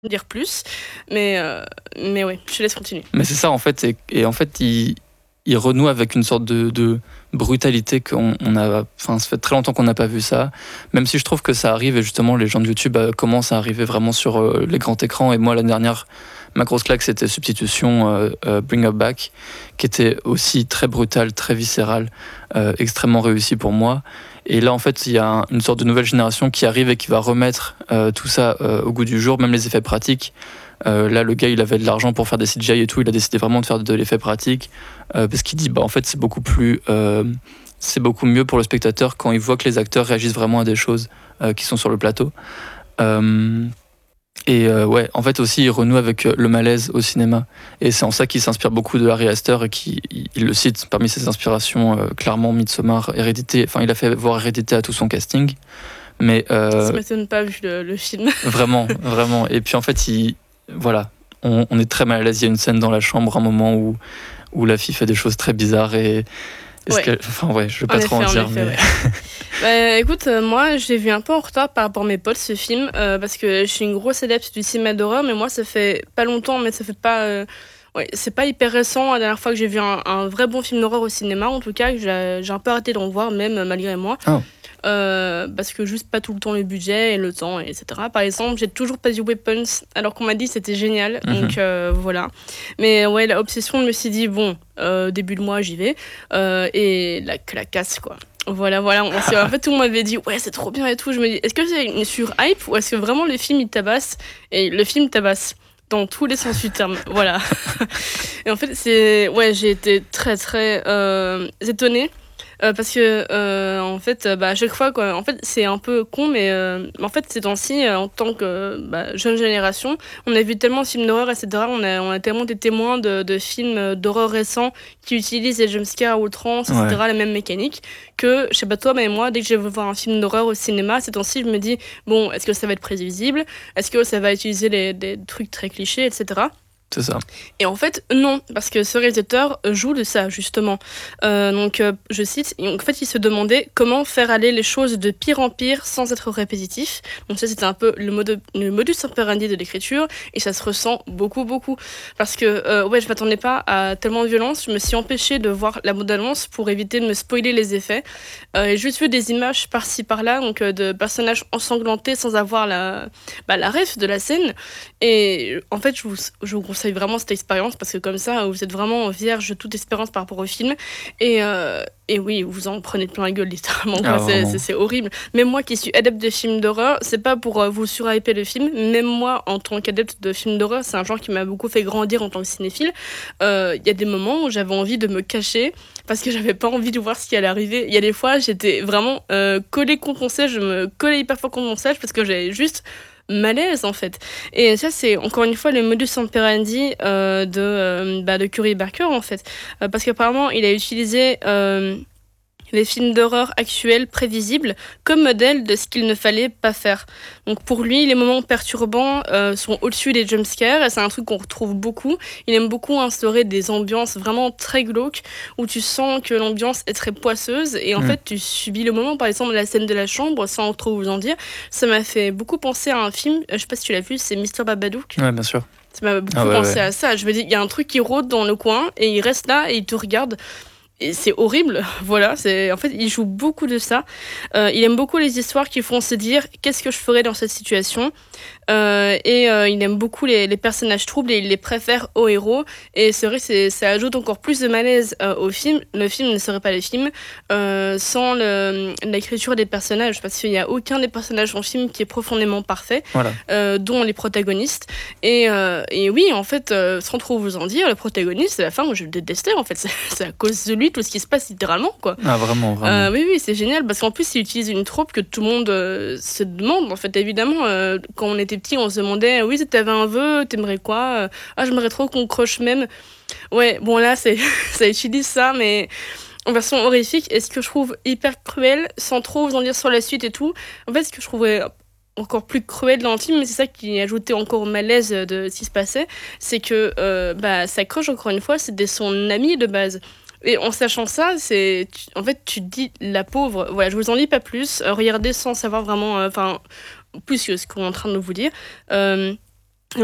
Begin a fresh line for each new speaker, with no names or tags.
dire plus, mais ouais, je te laisse continuer.
Mais c'est ça en fait, et en fait il renoue avec une sorte de brutalité qu'on a. Enfin, ça fait très longtemps qu'on n'a pas vu ça. Même si je trouve que ça arrive, et justement les gens de YouTube commencent à arriver vraiment sur les grands écrans. Et moi, la dernière, ma grosse claque, c'était Substitution, Bring Up Back, qui était aussi très brutal, très viscéral, extrêmement réussi pour moi. Et là, en fait, il y a une sorte de nouvelle génération qui arrive et qui va remettre tout ça au goût du jour, même les effets pratiques. Là, le gars, il avait de l'argent pour faire des CGI et tout. Il a décidé vraiment de faire de l'effet pratique parce qu'il dit, bah, en fait, c'est beaucoup mieux pour le spectateur quand il voit que les acteurs réagissent vraiment à des choses qui sont sur le plateau. Ouais, en fait aussi, il renoue avec le malaise au cinéma. Et c'est en ça qu'il s'inspire beaucoup de Ari Aster et il le cite parmi ses inspirations, clairement Midsommar, Hérédité. Enfin, il a fait voir Hérédité à tout son casting. Mais
Ça m'étonne pas vu le film.
vraiment, vraiment. Et puis en fait, voilà, on est très mal à l'aise. Il y a une scène dans la chambre, un moment où la fille fait des choses très bizarres et
Ouais.
Je vais pas trop en dire, mais
ouais. Bah, écoute, moi j'ai vu un peu en retard par rapport à mes potes ce film parce que je suis une grosse adepte du cinéma d'horreur, mais moi ça fait pas longtemps, mais ça fait pas. Ouais, c'est pas hyper récent. La dernière fois que j'ai vu un vrai bon film d'horreur au cinéma, en tout cas, que j'ai un peu arrêté d'en voir, même malgré moi.
Oh.
Parce que juste pas tout le temps le budget et le temps, etc. Par exemple, j'ai toujours pas vu Weapons, alors qu'on m'a dit que c'était génial, donc voilà. Mais ouais, la obsession, je me suis dit, bon, début de mois, j'y vais, et la casse, quoi. Voilà. En fait, tout le monde m'avait dit, ouais, c'est trop bien et tout. Je me dis, est-ce que c'est une sur-hype ou est-ce que vraiment le film il tabasse? Et le film tabasse dans tous les sens du terme, voilà. Et en fait, j'ai été très, très étonnée. Parce que en fait à chaque fois quoi, en fait c'est un peu con mais en fait ces temps-ci en tant que jeune génération on a vu tellement de films d'horreur etc, on a tellement été témoins de films d'horreur récents qui utilisent les jumpscares à outrance etc,
Ouais.
la même mécanique que je sais pas toi mais moi dès que je vais voir un film d'horreur au cinéma ces temps-ci je me dis bon est-ce que ça va être prévisible, est-ce que ça va utiliser des trucs très clichés etc.
C'est ça.
Et en fait, non, parce que ce réalisateur joue de ça, justement. Je cite, en fait, il se demandait comment faire aller les choses de pire en pire sans être répétitif. Donc ça, c'était un peu le modus operandi de l'écriture, et ça se ressent beaucoup, beaucoup. Parce que, je m'attendais pas à tellement de violence, je me suis empêchée de voir la bande-annonce pour éviter de me spoiler les effets. J'ai juste vu des images par-ci, par-là, donc de personnages ensanglantés sans avoir la ref de la scène. Et en fait, je vous conseille vraiment cette expérience parce que comme ça, vous êtes vraiment vierge de toute espérance par rapport au film. Et oui, vous en prenez plein la gueule, littéralement.
Ah,
C'est horrible. Même moi qui suis adepte de films d'horreur, c'est pas pour vous surhyper le film. Même moi, en tant qu'adepte de films d'horreur, c'est un genre qui m'a beaucoup fait grandir en tant que cinéphile. Il y a des moments où j'avais envie de me cacher parce que j'avais pas envie de voir ce qui allait arriver. Il y a des fois, j'étais vraiment collée contre mon siège. Je me collais hyper fort contre mon siège parce que j'avais juste malaise en fait. Et ça c'est encore une fois le modus operandi de Curry Barker en fait. Parce qu'apparemment il a utilisé les films d'horreur actuels prévisibles comme modèle de ce qu'il ne fallait pas faire. Donc pour lui, les moments perturbants sont au-dessus des jumpscares et c'est un truc qu'on retrouve beaucoup. Il aime beaucoup instaurer des ambiances vraiment très glauques où tu sens que l'ambiance est très poisseuse et en fait tu subis le moment. Par exemple la scène de la chambre, sans trop vous en dire, ça m'a fait beaucoup penser à un film, je sais pas si tu l'as vu, c'est Mr Babadook.
Ouais, bien sûr.
Ça m'a beaucoup pensé à ça. Je me dis, il y a un truc qui rôde dans le coin et il reste là et il te regarde. Et c'est horrible, voilà. En fait, il joue beaucoup de ça. Il aime beaucoup les histoires qui font se dire qu'est-ce que je ferais dans cette situation. Il aime beaucoup les personnages troubles et il les préfère aux héros. Et c'est vrai que ça ajoute encore plus de malaise au film. Le film ne serait pas le film sans l'écriture des personnages, parce qu'il n'y a aucun des personnages en film qui est profondément parfait,
Voilà.
dont les protagonistes. Et oui, en fait, sans trop vous en dire, le protagoniste, à la fin, moi je le détestais en fait. C'est à cause de lui tout ce qui se passe littéralement, quoi.
Ah, vraiment, vraiment.
Oui, c'est génial parce qu'en plus, il utilise une trope que tout le monde se demande. En fait, évidemment, quand on était petit, on se demandait oui, si t'avais un vœu, t'aimerais quoi? Ah, j'aimerais trop qu'on croche même. Ouais, bon, là, ça utilise ça, mais en version horrifique. Et ce que je trouve hyper cruel, sans trop vous en dire sur la suite et tout, en fait, ce que je trouvais encore plus cruel dans le film, mais c'est ça qui ajoutait encore au malaise de ce qui se passait, c'est que sa crush, encore une fois, c'était son ami de base. Et en sachant ça, en fait, tu te dis, la pauvre, voilà, je vous en lis pas plus, regardez sans savoir vraiment, plus que ce qu'on est en train de vous dire.